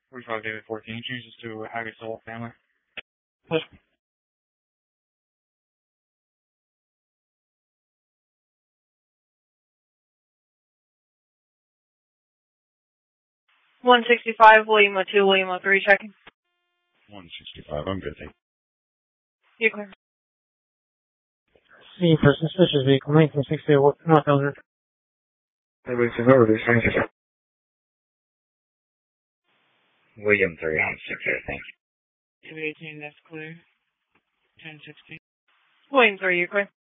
45 David 14, changes to Haggard Soul family. Push. $165, William 02, William 03, checking. 165, I'm good, thank You clear. C for suspicious vehicle, 1960 North Elder. Everybody's over these changes. William 3, I'm secure, thank you. 218, that's clear. 1060. William 3, you clear.